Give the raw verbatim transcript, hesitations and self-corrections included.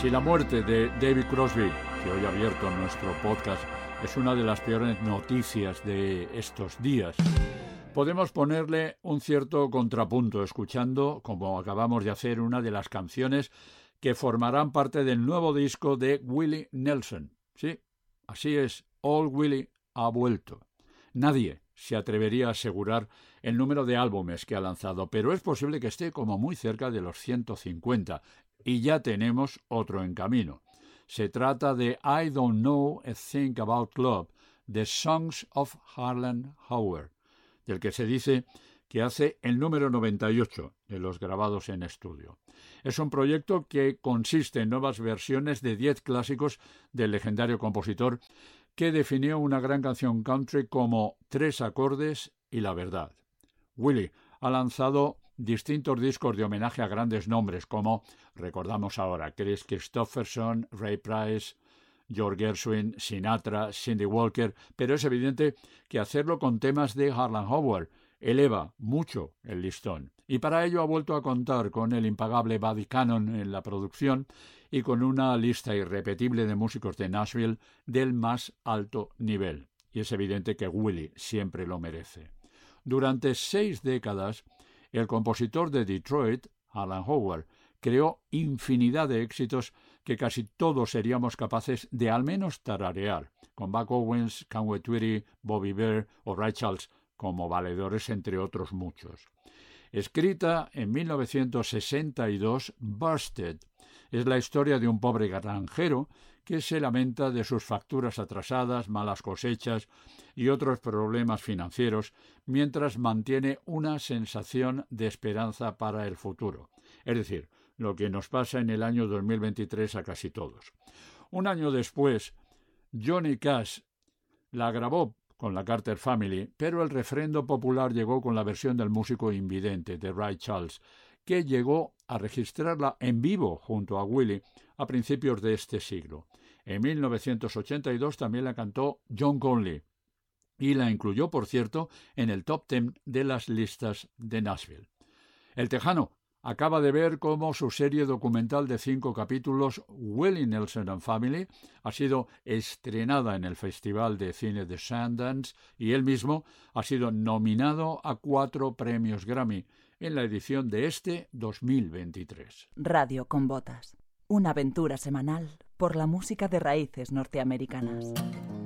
Si la muerte de David Crosby, que hoy ha abierto nuestro podcast, es una de las peores noticias de estos días, podemos ponerle un cierto contrapunto escuchando, como acabamos de hacer, una de las canciones que formarán parte del nuevo disco de Willie Nelson. Sí, así es, Old Willie ha vuelto. Nadie se atrevería a asegurar el número de álbumes que ha lanzado, pero es posible que esté como muy cerca de los ciento cincuenta, y ya tenemos otro en camino. Se trata de I Don't Know a Thing About Love, The Songs of Harlan Howard, del que se dice que hace el número noventa y ocho de los grabados en estudio. Es un proyecto que consiste en nuevas versiones de diez clásicos del legendario compositor que definió una gran canción country como tres acordes y la verdad. Willie ha lanzado distintos discos de homenaje a grandes nombres como, recordamos ahora, Chris Christopherson, Ray Price, George Gershwin, Sinatra, Cindy Walker, pero es evidente que hacerlo con temas de Harlan Howard eleva mucho el listón. Y para ello ha vuelto a contar con el impagable Buddy Cannon en la producción y con una lista irrepetible de músicos de Nashville del más alto nivel. Y es evidente que Willie siempre lo merece. Durante seis décadas, el compositor de Detroit, Harlan Howard, creó infinidad de éxitos que casi todos seríamos capaces de al menos tararear, con Buck Owens, Conway Twitty, Bobby Bare o Ray Charles como valedores, entre otros muchos. Escrita en mil novecientos sesenta y dos, Busted es la historia de un pobre granjero que se lamenta de sus facturas atrasadas, malas cosechas y otros problemas financieros, mientras mantiene una sensación de esperanza para el futuro. Es decir, lo que nos pasa en el año dos mil veintitrés a casi todos. Un año después, Johnny Cash la grabó con la Carter Family, pero el refrendo popular llegó con la versión del músico invidente de Ray Charles, que llegó a registrarla en vivo junto a Willie a principios de este siglo. En mil novecientos ochenta y dos también la cantó John Conley y la incluyó, por cierto, en el top ten de las listas de Nashville. El tejano acaba de ver cómo su serie documental de cinco capítulos, Willie Nelson and Family, ha sido estrenada en el Festival de Cine de Sundance y él mismo ha sido nominado a cuatro premios Grammy en la edición de este dos mil veintitrés. Radio con Botas, una aventura semanal por la música de raíces norteamericanas.